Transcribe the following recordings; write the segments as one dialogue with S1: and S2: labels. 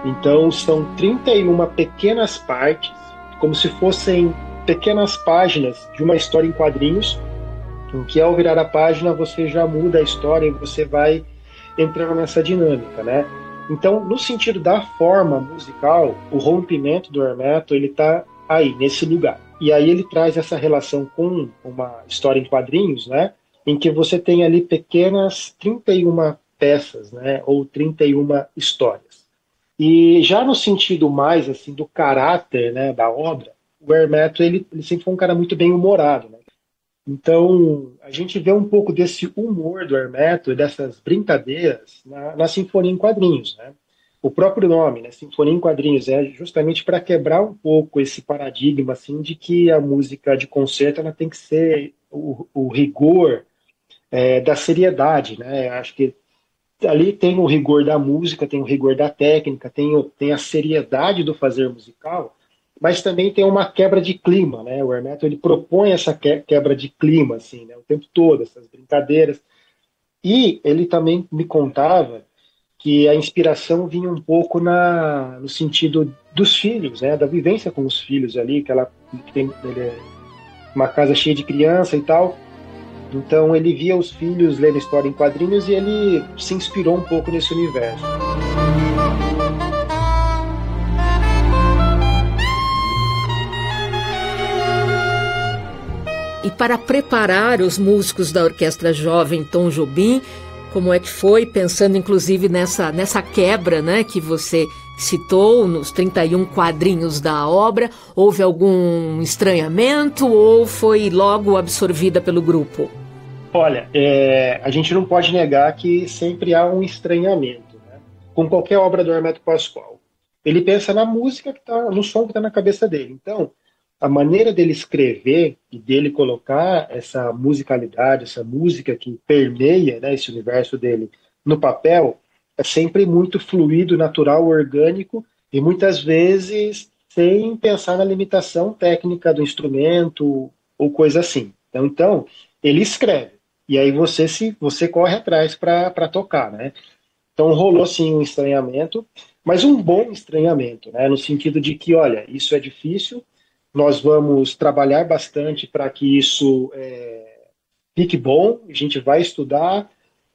S1: Então são 31 pequenas partes, como se fossem pequenas páginas de uma história em quadrinhos, em que ao virar a página você já muda a história e você vai entrando nessa dinâmica, né? Então, no sentido da forma musical, o rompimento do Hermeto, ele está aí, nesse lugar. E aí ele traz essa relação com uma história em quadrinhos, né? Em que você tem ali pequenas 31 peças, né? Ou 31 histórias. E já no sentido mais, assim, do caráter, né, da obra, o Hermeto, ele sempre foi um cara muito bem humorado, né? Então, a gente vê um pouco desse humor do Hermeto e dessas brincadeiras na Sinfonia em Quadrinhos, né? O próprio nome, né, Sinfonia em Quadrinhos, é justamente para quebrar um pouco esse paradigma assim de que a música de concerto ela tem que ser o rigor da seriedade, né? Acho que ali tem o rigor da música, tem o rigor da técnica, tem a seriedade do fazer musical, mas também tem uma quebra de clima, né? O Hermeto ele propõe essa quebra de clima, assim, né? O tempo todo, essas brincadeiras. E ele também me contava que a inspiração vinha um pouco no sentido dos filhos, né? Da vivência com os filhos ali, ele é uma casa cheia de criança e tal. Então ele via os filhos lendo história em quadrinhos e ele se inspirou um pouco nesse universo.
S2: E para preparar os músicos da Orquestra Jovem Tom Jobim, como é que foi, pensando inclusive nessa quebra, né, que você citou nos 31 quadrinhos da obra, houve algum estranhamento ou foi logo absorvida pelo grupo?
S1: Olha, a gente não pode negar que sempre há um estranhamento, né? Com qualquer obra do Hermeto Pascoal. Ele pensa na música que está, no som que está na cabeça dele. Então, a maneira dele escrever e dele colocar essa musicalidade, essa música que permeia, né, esse universo dele no papel, é sempre muito fluido, natural, orgânico e muitas vezes sem pensar na limitação técnica do instrumento ou coisa assim. Então ele escreve. E aí você corre atrás para tocar, né? Então rolou sim um estranhamento, mas um bom estranhamento, né? No sentido de que, olha, isso é difícil, nós vamos trabalhar bastante para que isso fique bom, a gente vai estudar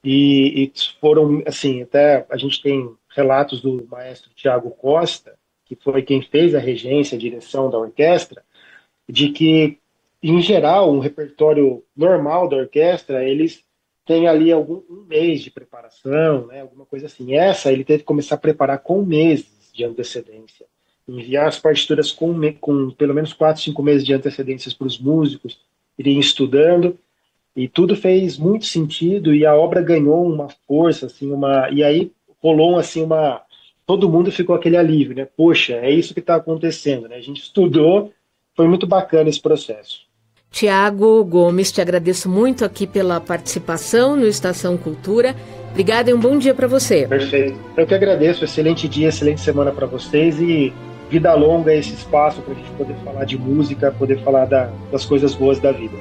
S1: e foram, assim, até a gente tem relatos do maestro Tiago Costa, que foi quem fez a regência, a direção da orquestra, de que, em geral, um repertório normal da orquestra, eles têm ali um mês de preparação, né, alguma coisa assim. Essa ele teve que começar a preparar com meses de antecedência. Enviar as partituras com pelo menos 4, 5 meses de antecedências para os músicos, irem estudando, e tudo fez muito sentido, e a obra ganhou uma força, assim, e aí rolou, assim, todo mundo ficou aquele alívio, né? Poxa, é isso que está acontecendo, né? A gente estudou, foi muito bacana esse processo.
S2: Tiago Gomes, te agradeço muito aqui pela participação no Estação Cultura. Obrigada e um bom dia para você.
S1: Perfeito. Eu que agradeço, excelente dia, excelente semana para vocês e vida longa esse espaço para a gente poder falar de música, poder falar das coisas boas da vida.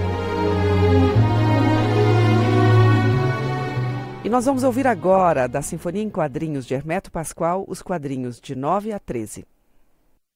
S3: E nós vamos ouvir agora, da Sinfonia em Quadrinhos de Hermeto Pascoal, os quadrinhos de 9 a 13.